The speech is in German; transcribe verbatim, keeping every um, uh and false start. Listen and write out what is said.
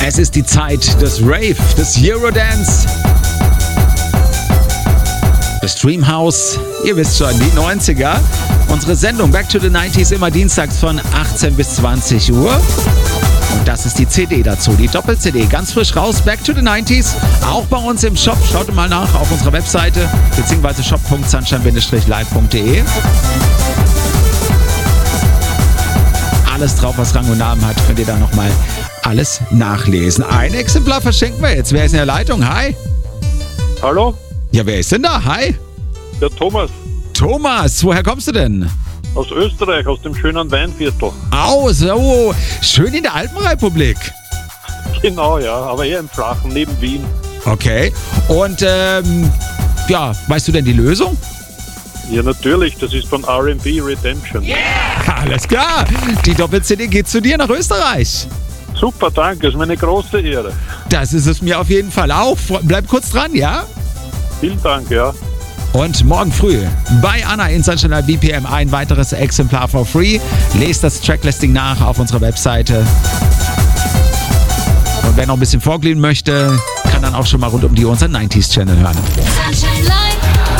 Es ist die Zeit des Rave, des Eurodance, des Dreamhouse. Ihr wisst schon, die neunziger. Unsere Sendung Back to the neunziger immer dienstags von achtzehn bis zwanzig Uhr. Und das ist die C D dazu, die Doppel-C D, ganz frisch raus, Back to the neunziger, auch bei uns im Shop. Schaut mal nach auf unserer Webseite, beziehungsweise shop punkt sunshine live punkt de. Alles drauf, was Rang und Namen hat, könnt ihr da nochmal alles nachlesen. Ein Exemplar verschenken wir jetzt. Wer ist in der Leitung? Hi. Hallo? Ja, wer ist denn da? Hi. Der Thomas. Thomas, woher kommst du denn? Aus Österreich, aus dem schönen Weinviertel. Au, so. Schön in der Alpenrepublik. Genau, ja, aber eher im Flachen, neben Wien. Okay. Und, ähm, ja, weißt du denn die Lösung? Ja, natürlich, das ist von R and B Redemption. Yeah! Alles klar. Die Doppel-C D geht zu dir nach Österreich. Super, danke, ist mir eine große Ehre. Das ist es mir auf jeden Fall auch. Bleib kurz dran, ja? Vielen Dank, ja. Und morgen früh bei Anna in Sunshine B P M ein weiteres Exemplar for free. Lest das Tracklisting nach auf unserer Webseite. Und wer noch ein bisschen vorglühen möchte, kann dann auch schon mal rund um die Uhr unseren neunziger Channel hören. Sunshine